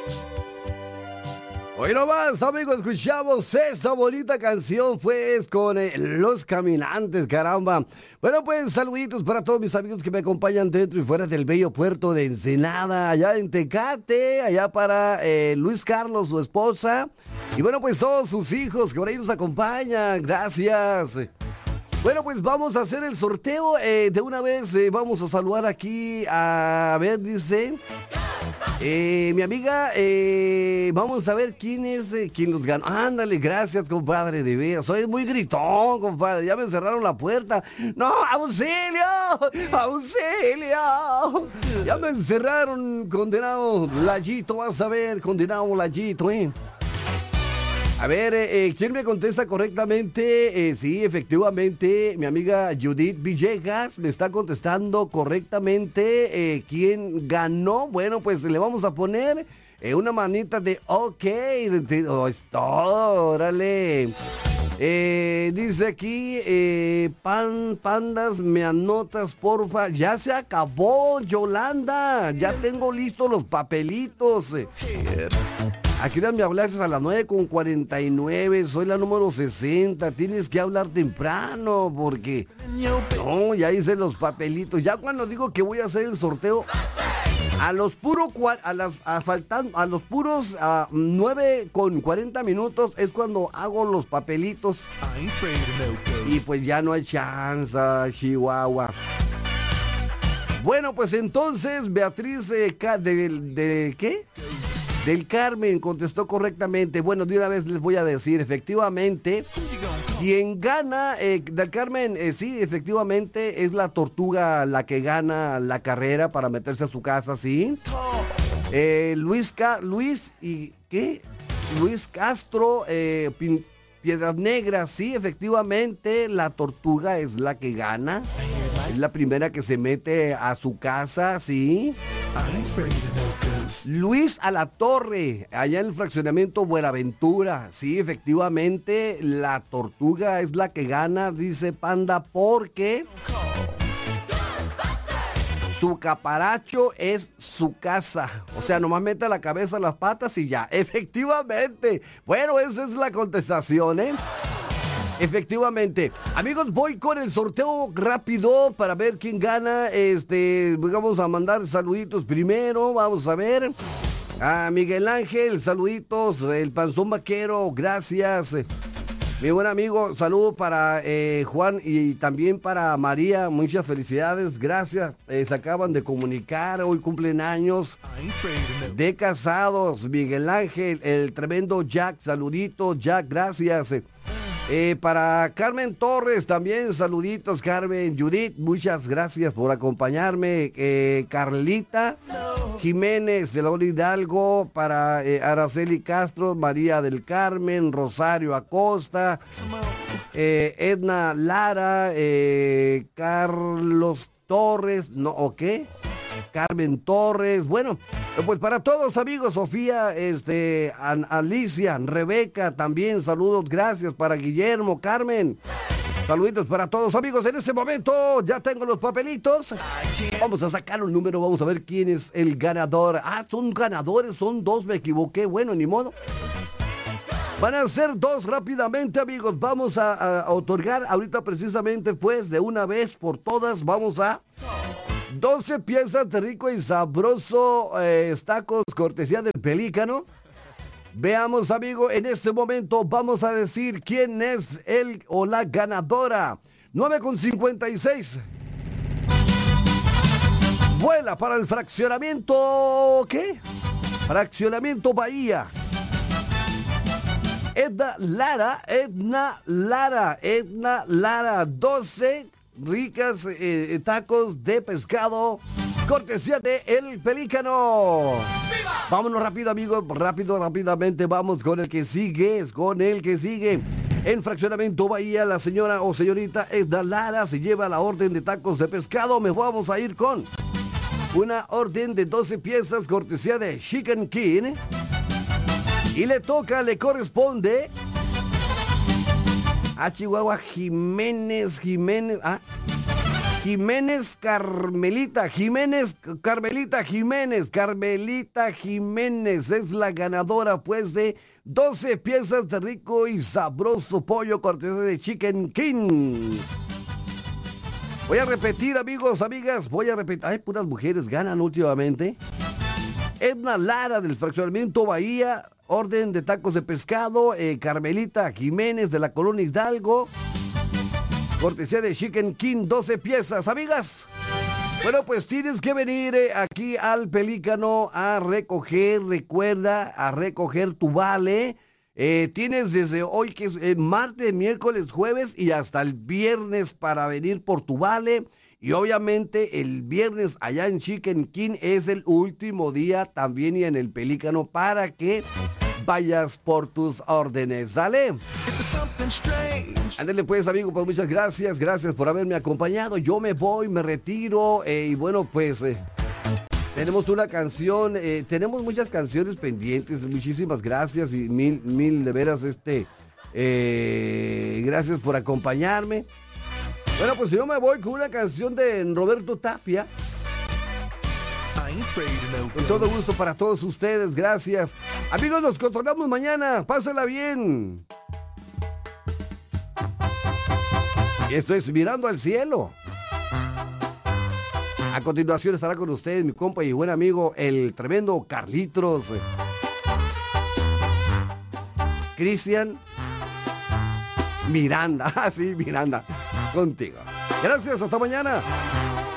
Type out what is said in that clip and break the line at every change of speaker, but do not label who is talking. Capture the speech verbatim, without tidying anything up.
Hoy nomás, amigos, escuchamos esta bonita canción, pues, con eh, Los Caminantes, caramba. Bueno, pues, saluditos para todos mis amigos que me acompañan dentro y fuera del bello puerto de Ensenada, allá en Tecate, allá para eh, Luis Carlos, su esposa, y bueno, pues, todos sus hijos que por ahí nos acompañan, gracias. Bueno, pues vamos a hacer el sorteo, eh, de una vez eh, vamos a saludar aquí, a, a ver, dice... Eh, mi amiga, eh, vamos a ver quién es, eh, quién los ganó. Ándale, gracias, compadre, de veras. Soy muy gritón, compadre. Ya me cerraron la puerta. ¡No, auxilio! ¡Auxilio! Ya me encerraron, condenado Layito. Vas a ver, condenado Layito, ¿eh? A ver, eh, eh, ¿quién me contesta correctamente? Eh, sí, efectivamente, mi amiga Judith Villegas me está contestando correctamente. Eh, ¿Quién ganó? Bueno, pues le vamos a poner eh, una manita de ok. De, de, oh, es todo, órale. Eh, dice aquí, eh, pan, pandas, me anotas, porfa. Ya se acabó, Yolanda. Ya tengo listos los papelitos. Aquí me hablaste a las nueve con cuarenta y nueve, soy la número sesenta, tienes que hablar temprano porque... No, ya hice los papelitos, ya cuando digo que voy a hacer el sorteo, a los puros, a las, a faltan, a los puros a nueve con cuarenta minutos es cuando hago los papelitos. Y pues ya no hay chance, Chihuahua. Bueno, pues entonces Beatriz eh, de, de ¿qué? Del Carmen contestó correctamente. Bueno, de una vez les voy a decir, efectivamente, quien gana, eh, Del Carmen, eh, sí, efectivamente, es la tortuga la que gana la carrera para meterse a su casa, ¿sí? Eh, Luis, Ca Luis y, ¿qué? Luis Castro, eh, Piedras Negras, sí, efectivamente, la tortuga es la que gana. Es la primera que se mete a su casa, ¿sí? Luis Alatorre, allá en el fraccionamiento Buenaventura. Sí, efectivamente, la tortuga es la que gana, dice Panda, porque su caparacho es su casa. O sea, nomás mete la cabeza, las patas y ya. Efectivamente. Bueno, esa es la contestación, ¿eh? Efectivamente. Amigos, voy con el sorteo rápido para ver quién gana. Este, vamos a mandar saluditos primero. Vamos a ver. A Miguel Ángel, saluditos. El Panzón Vaquero, gracias. Mi buen amigo, saludo para eh, Juan y también para María. Muchas felicidades, gracias. Eh, se acaban de comunicar, hoy cumplen años de casados. Miguel Ángel, el tremendo Jack, saludito, Jack, gracias. Eh, para Carmen Torres también, saluditos, Carmen. Judith, muchas gracias por acompañarme. Eh, Carlita Jiménez de la Hidalgo, para eh, Araceli Castro, María del Carmen, Rosario Acosta, eh, Edna Lara, eh, Carlos Torres, no, ¿o qué? Carmen Torres, bueno, pues para todos amigos, Sofía, este, An Alicia, Rebeca, también saludos, gracias para Guillermo, Carmen, saluditos para todos amigos. En este momento ya tengo los papelitos, vamos a sacar un número, vamos a ver quién es el ganador. Ah, son ganadores, son dos, me equivoqué, bueno, ni modo. Van a ser dos rápidamente, amigos, vamos a, a otorgar ahorita precisamente, pues, de una vez por todas, vamos a... doce piezas de rico y sabroso eh, tacos, cortesía del Pelícano. Veamos, amigo, en este momento vamos a decir quién es el o la ganadora. nueve con cincuenta y seis. Vuela para el fraccionamiento, ¿qué? Fraccionamiento Bahía. Edna Lara, Edna Lara, Edna Lara, doce ricas eh, tacos de pescado, cortesía de El Pelícano. ¡Viva! Vámonos rápido, amigos, rápido, rápidamente, vamos con el que sigue, es con el que sigue. En Fraccionamiento Bahía, la señora o señorita Edna Lara se lleva la orden de tacos de pescado. Me vamos a ir con una orden de doce piezas, cortesía de Chicken King. Y le toca, le corresponde a Chihuahua Jiménez, Jiménez, ah, Jiménez Carmelita, Jiménez, Carmelita Jiménez, Carmelita Jiménez es la ganadora pues de doce piezas de rico y sabroso pollo cortesía de Chicken King. Voy a repetir, amigos, amigas, voy a repetir. Ay, puras mujeres ganan últimamente. Edna Lara del fraccionamiento Bahía, orden de tacos de pescado. Eh, Carmelita Jiménez de la colonia Hidalgo, cortesía de Chicken King, doce piezas, amigas. Bueno, pues tienes que venir eh, aquí al Pelícano a recoger, recuerda, a recoger tu vale. Eh, tienes desde hoy, que es eh, martes, miércoles, jueves y hasta el viernes para venir por tu vale. Y obviamente el viernes allá en Chicken King es el último día también y en el Pelícano para que vayas por tus órdenes, ¿sale? Ándale pues, amigo, pues muchas gracias, gracias por haberme acompañado. Yo me voy, me retiro eh, y bueno, pues eh, tenemos una canción, eh, tenemos muchas canciones pendientes, muchísimas gracias y mil, mil de veras, este, eh, gracias por acompañarme. Bueno, pues yo me voy con una canción de Roberto Tapia. Con todo gusto para todos ustedes, gracias. Amigos, nos encontramos mañana, pásenla bien. Esto es Mirando al Cielo. A continuación estará con ustedes mi compa y buen amigo, el tremendo Carlitos Cristian Miranda. Ah, sí, Miranda, contigo. Gracias, hasta mañana.